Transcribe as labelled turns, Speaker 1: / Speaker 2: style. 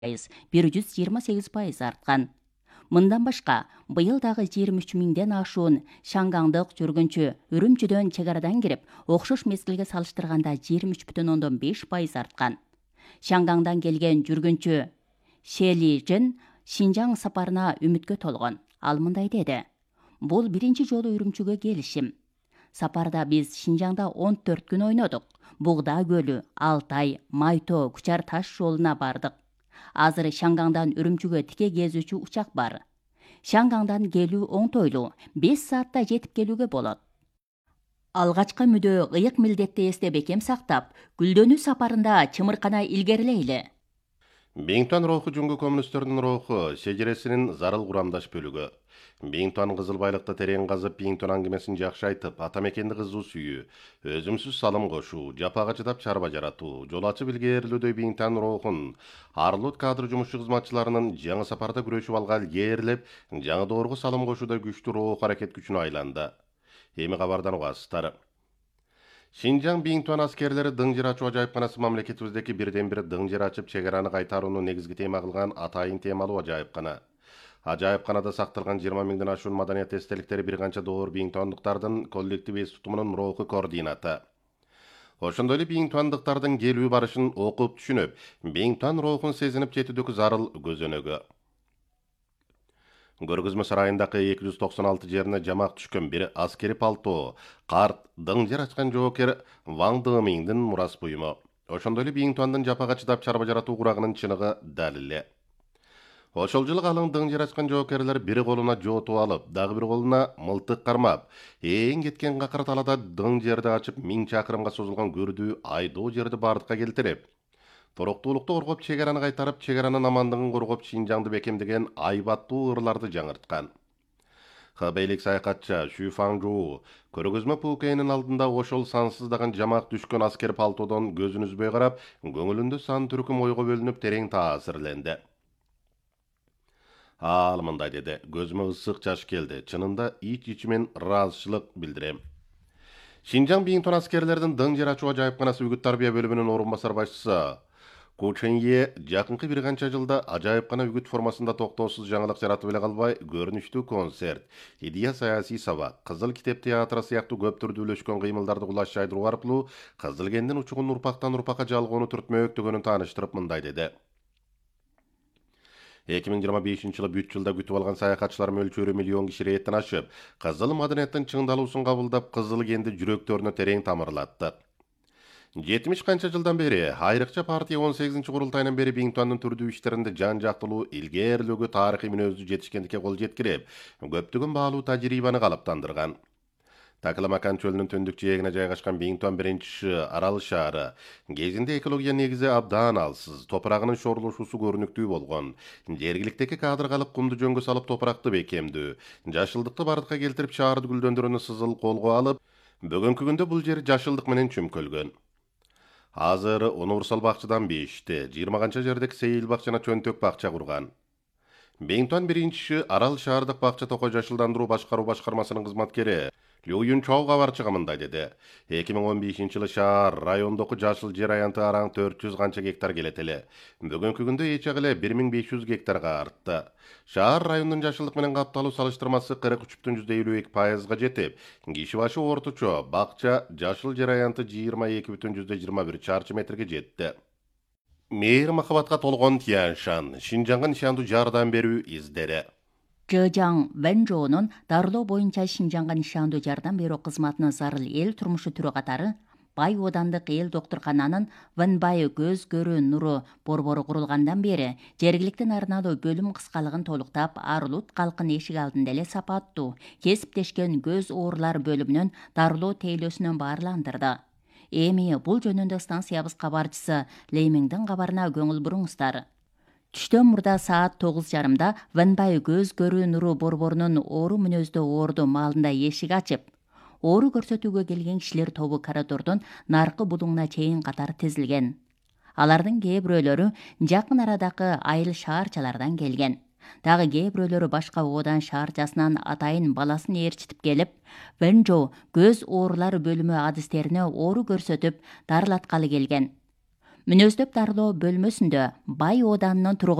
Speaker 1: 128% арткан. Мындан башка, быйыл дагы 23 миңден ашуун шаңгаңдык жүргүнчү Үрүмчүдөн чек арадан кирип, окшош мезгилге салыштырганда 23,5% арткан. Шаңгаңдан келген жүргүнчү Шели Шинжаң сапарына үмүткө толгон. Ал мындай деди: "Бул биринчи жолу Үрүмчүгө келишим. Сапарда биз Шинжаңда 14 күн ойнодук. Бугда көлү, Алтай, Майтоо, Кучар таш жолуна бардык. Азыр Шаңгаңдан Үрүмчүгө тике кезүүчү учак бар. Шаңгаңдан келүү оңтойлуу, 5 саатта жетип келүүгө болот." Алгачкы мүдө ыйык милдетти эсте бекем сактап, гүлдөнүү сапарында чымыркана илгерилейли.
Speaker 2: Бейнтуан руху жүнгү коммунистердин руху шежересинин зарыл курамдаш бөлүгү. Бейнтуан кызыл байлыкты терең казып, Бейнтуан аңгемесин жакшы айтып, ата мекенди кызуу сүйүү, өзүмсүз салым кошуу, жапага чыдап чарба жаратуу, жол ачып илгээрилүүдө Бейнтуан рухун Арлут кадр жумушчу кызматчыларынын жаңы сапарда күрөшүп алга илгээрлеп, жаңы доорго салым кошууда күчтүү рух аракет күчүнө айланды. Эми кабардан угасыздар. Шинжаң Бейнтуан аскерлери дың жер ачуу ажайыпканасы мамлекетибиздеги бирден бир дың жер ачып чек араны кайтарууну негизги тема кылган атайын темалуу ажайыпкана. Ажайыпканада сакталган 20 миңден ашуун маданият эстеликтери бир канча доор бейнтуандыктардын коллектив эс тутумунун руху координаты. Ошондой эле бейнтуандыктардын келүү барышын окуп түшүнүп, Бейнтуан рухун сезинип жетүүдөгү зарыл көзөнөгү. Көргөзмө сарайындагы 296 жерине жамак түшкөн бир аскери палто, карт, дың жер ачкан жоокер Ван Дымиңдин мурас буюму. Ошондой эле Бейнтуандын жапага чыдап чарба жаратуу курагынын чыныгы дал эле. Ошол жылы калың дың жер ачкан жоокерлер бир колуна жоотуп алып, дагы бир колуна мылтык кармап, эң кеткен какыр талада дың жерди ачып 1000 чакырымга созулган көрдүү айдоо жерди бардыкка келтирип, туруктуулукту коргоп, чек араны кайтарып, чек аранын амандыгын коргоп, Шинжаңды бекемдеген айбаттуу ырларды жаңырткан. Хабейлик саякатчы Шү Фаңжуу көргөзмө Пукейнин алдында ошол сансыздаган жамак түшкөн аскер палтодон көзүн үзбөй карап, көңүлүндө сан түркүм ойго бөлүнүп терең таасирленди. Ал мындай деди: "Көзүмө ысык жаш келди. Чынында ич-ичимен ыраазычылык билдирем. Шинжаң Бейнтуан аскерлердин дың жер ачуу ажайыпканасы үгүт тарбия бөлүмүнүн орун басар башчысы Ку Ченье жакынкы бир канча жылда ажайыпкана үгүт формасында токтоосуз жаңылык жаратып эле калбай, көрүнүштүү концерт, идея саясий сабак, Кызыл китеп театры сыяктуу көп түрдүү үлөшкөн кыймылдарды кулаш жайдыруу аркылуу кызыл кендин учугун урпактан урпакка жалгоону түртмөктөгөнүн тааныштырып мындай деди: 2025 жылы бүт жылда күтүп алган саякатчылар мөлчөрү миллион киши рээттен ашып, кызыл маданияттын чыңдалуусун кабылдап, кызыл кенди жүрөктөрүнө терең тамырлатты. 70 канча жылдан бери, айрыкча партия 18 курултайынан бери Бейнтуандын түрдүү иштеринде жан жактылуу илгээрлөөгө тарыхый мүнөздүү жетишкендикке кол жеткирип, көптөгөн баалуу тажрыйбаны калыптандырган. Такламакан чөлүнүн түндүк жээгине жайгашкан Бейнтуан биринчи арал шаары кезинде экология негизи абдан алсыз, топурагынын шорулушуусу көрүнүктүү болгон, жергиликтеги кадр калып кумду жөнгө салып топуракты бекемдүү, жашылдыкты бардыкка келтирип шаарды гүлдөндүрүүнү сызыл колго алып, бүгүнкү күндө бул жер жашылдык менен чүмкөлгөн. Азыр универсал бакчадан бешти, 20 канча жердеги сейил бакчана чөнтөк бакча курган. Бейнтуан биринчи арал шаардык бакча токой жашылдандыруу башкаруу башкармасынын кызматкери Лю Юнчоу кабарчыга мындай деди: 2015 жылы шаар райондогу жашыл жер аянты араң 400 канча гектар келет эле. Бүгүнкү күндө эч эле 1500 гектарга артты. Шаар райондун жашылдык менен капталуу салыштырмасы 43,52%га жетип, киши башы орточо бакча жашыл жер аянты 22,21 чарчы метрге жетти. Мейир махабатка толгон Тяньшан, Шинжаңга нишандуу жардам берүү издери.
Speaker 1: Жыжаң Вэнжоонун дарылоо боюнча Шинжаңга нишандуу жардам берүү кызматынын зарыл эл турмушу түрү катары Бай Одандык эл доктуркананын Вэнбай көз көрүү нуру борбору курулгандан бери жергиликтүү арналуу бөлүм кыскалыгын толуктап, Арлут калкын эшик алдында эле сапаттуу кесиптешкен көз оорулар бөлүмүнүн дарылоо тейлөөсүнөн баарландырды. Эми бул жөнүндө станциябыз кабарчысы Леймиңдин кабарына көңүл буруңуздар. Түштөн мурда саат 9:30 Вэнбай көз көрүү нуру борборунун оору мүнөздүү оорду маалында эшик ачып, оору көрсөтүүгө келген кишилер тобу коридордун наркы будуңуна чейин катар тизилген. Алардын кээ бирөөлөрү жакын арадагы айыл шаарчалардан келген. Дагы кээ бирөөлөрү башка Одан шаарчасынан атайын баласын ээрчитип келип, Вэнжо көз оорулар бөлүмү адистерине оору көрсөтүп, дарылаткалы келген. мүнөздөп дарылоо бөлмөсүндө бай оданынын